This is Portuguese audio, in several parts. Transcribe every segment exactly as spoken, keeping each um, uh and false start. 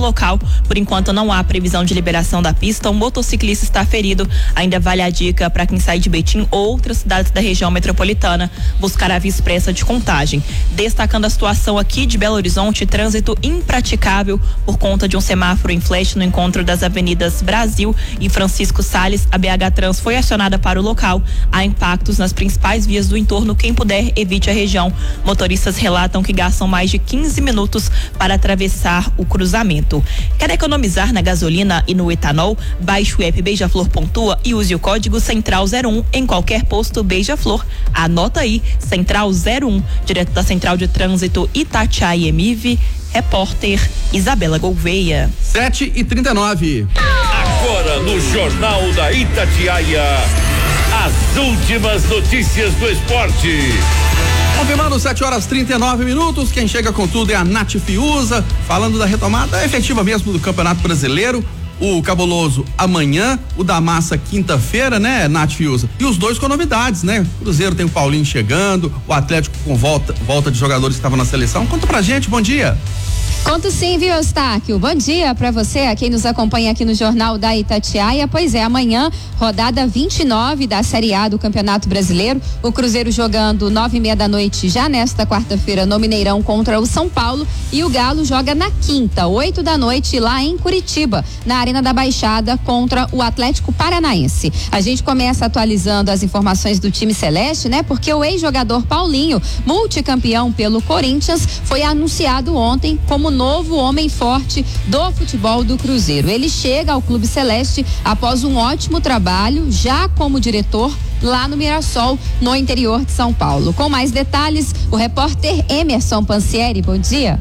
local. Por enquanto não há previsão de liberação da pista. Um motociclista está ferido. Ainda vale a dica para quem sai de Betim ou outras cidades da região metropolitana buscar a via expressa de Contagem. Destacando a situação aqui de Belo Horizonte, trânsito impraticável por conta de um semáforo em flash no encontro das avenidas Brasil e Francisco Salles. A B H Trans foi acionada para o local. Há impactos nas principais vias do entorno. Quem puder, evite a região. Motoristas relatam que gastam mais de quinze minutos para atravessar o cruzamento. Quer economizar na gasolina e no etanol? Baixe o app Beija-Flor Pontua e use o código Central zero um em qualquer posto Beija-Flor. Anota aí, Central zero um, direto da Central de Trânsito Itatiaia M I V, repórter Isabela Gouveia. sete e trinta e nove. Agora no Jornal da Itatiaia, as últimas notícias do esporte. Confirmando sete horas e trinta e nove minutos, quem chega com tudo é a Nath Fiuza, falando da retomada efetiva mesmo do Campeonato Brasileiro. O Cabuloso amanhã, o da Massa quinta-feira, né, Nath Fiuza? E os dois com novidades, né? O Cruzeiro tem o Paulinho chegando, o Atlético com volta, volta de jogadores que estavam na seleção. Conta pra gente, bom dia. Conto sim, viu, Eustáquio? Bom dia para você, a quem nos acompanha aqui no Jornal da Itatiaia. Pois é, amanhã, rodada vinte e nove da Série A do Campeonato Brasileiro. O Cruzeiro jogando nove e meia da noite, já nesta quarta-feira, no Mineirão contra o São Paulo. E o Galo joga na quinta, oito da noite, lá em Curitiba, na Arena da Baixada, contra o Atlético Paranaense. A gente começa atualizando as informações do time celeste, né? Porque o ex-jogador Paulinho, multicampeão pelo Corinthians, foi anunciado ontem como novo homem forte do futebol do Cruzeiro. Ele chega ao Clube Celeste após um ótimo trabalho, já como diretor lá no Mirassol, no interior de São Paulo. Com mais detalhes, o repórter Emerson Pansieri. Bom dia.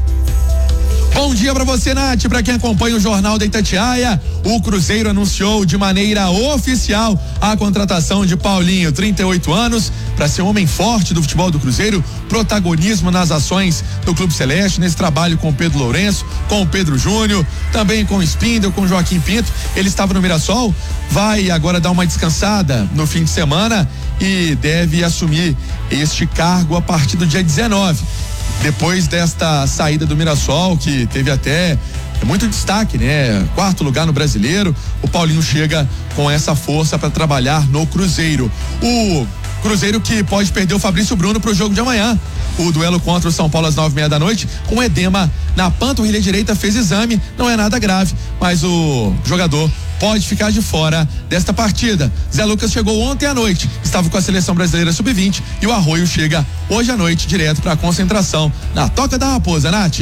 Bom dia para você, Nath, para quem acompanha o Jornal da Itatiaia. O Cruzeiro anunciou de maneira oficial a contratação de Paulinho, trinta e oito anos, para ser um homem forte do futebol do Cruzeiro, protagonismo nas ações do Clube Celeste, nesse trabalho com o Pedro Lourenço, com o Pedro Júnior, também com o Spindel, com o Joaquim Pinto. Ele estava no Mirassol, vai agora dar uma descansada no fim de semana e deve assumir este cargo a partir do dia dezenove. Depois desta saída do Mirassol, que teve até muito destaque, né? Quarto lugar no Brasileiro, o Paulinho chega com essa força para trabalhar no Cruzeiro. O Cruzeiro que pode perder o Fabrício Bruno pro jogo de amanhã. O duelo contra o São Paulo às nove e meia da noite, com edema na panturrilha direita, fez exame, não é nada grave, mas o jogador pode ficar de fora desta partida. Zé Lucas chegou ontem à noite, estava com a seleção brasileira sub vinte e o Arroio chega hoje à noite direto para a concentração na Toca da Raposa, Nath.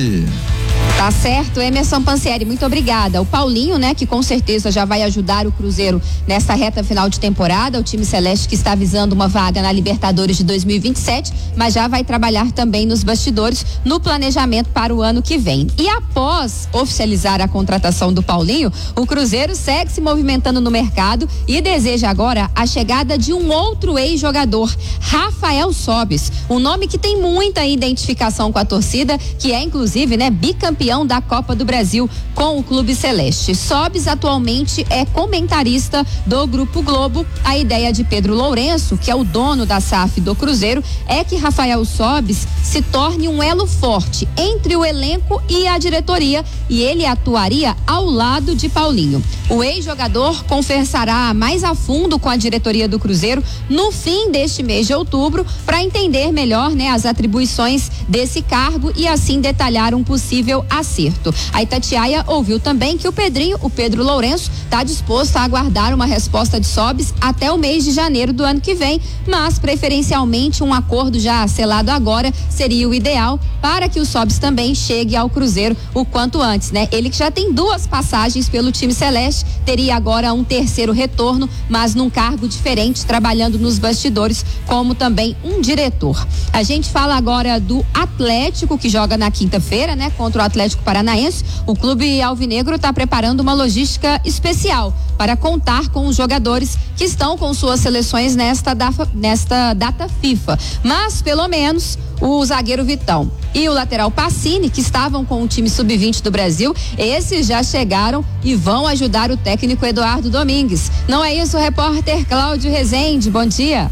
Tá certo, Emerson Pansieri, muito obrigada. O Paulinho, né, que com certeza já vai ajudar o Cruzeiro nessa reta final de temporada, o time celeste que está visando uma vaga na Libertadores de dois mil e vinte e sete, mas já vai trabalhar também nos bastidores, no planejamento para o ano que vem. E após oficializar a contratação do Paulinho, o Cruzeiro segue se movimentando no mercado e deseja agora a chegada de um outro ex-jogador, Rafael Sobis, um nome que tem muita identificação com a torcida, que é inclusive, né, bicampeão da Copa do Brasil com o Clube Celeste. Sobis atualmente é comentarista do Grupo Globo. A ideia de Pedro Lourenço, que é o dono da S A F do Cruzeiro, é que Rafael Sobis se torne um elo forte entre o elenco e a diretoria, e ele atuaria ao lado de Paulinho. O ex-jogador conversará mais a fundo com a diretoria do Cruzeiro no fim deste mês de outubro para entender melhor, né, as atribuições desse cargo e assim detalhar um possível acerto. A Itatiaia ouviu também que o Pedrinho, o Pedro Lourenço, está disposto a aguardar uma resposta de Sobis até o mês de janeiro do ano que vem, mas preferencialmente um acordo já selado agora seria o ideal para que o Sobis também chegue ao Cruzeiro o quanto antes, né? Ele que já tem duas passagens pelo time celeste, teria agora um terceiro retorno, mas num cargo diferente, trabalhando nos bastidores como também um diretor. A gente fala agora do Atlético, que joga na quinta-feira, né, contra o Atlético Paranaense. O clube alvinegro está preparando uma logística especial para contar com os jogadores que estão com suas seleções nesta data, nesta data FIFA. Mas, pelo menos, o zagueiro Vitão e o lateral Pacini, que estavam com o time sub vinte do Brasil, esses já chegaram e vão ajudar o técnico Eduardo Domingues. Não é isso, repórter Cláudio Rezende? Bom dia.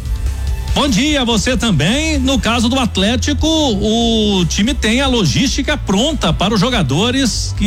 Bom dia, você também. No caso do Atlético, o time tem a logística pronta para os jogadores que